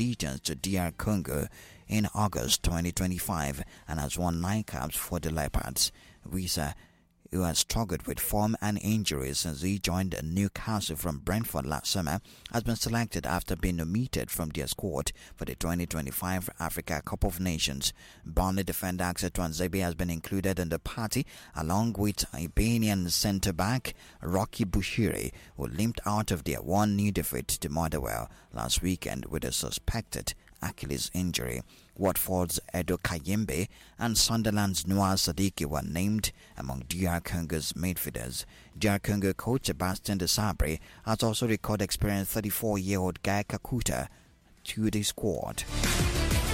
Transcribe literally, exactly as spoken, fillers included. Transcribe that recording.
allegiance to D R Congo in August twenty twenty-five and has won nine caps for the Leopards. Wissa, who has struggled with form and injuries since he joined Newcastle from Brentford last summer, has been selected after being omitted from their squad for the twenty twenty-five Africa Cup of Nations. Burnley defender Axel Tuanzebe has been included in the party along with Albanian centre-back Rocky Bushiri, who limped out of their one new defeat to Motherwell last weekend with a suspected Achilles injury. Watford's Edo Kayembe and Sunderland's Noah Sadiki were named among D R Congo's midfielders. D R Congo coach Sebastian Desabre has also recorded experienced thirty-four-year-old Guy Kakuta to the squad.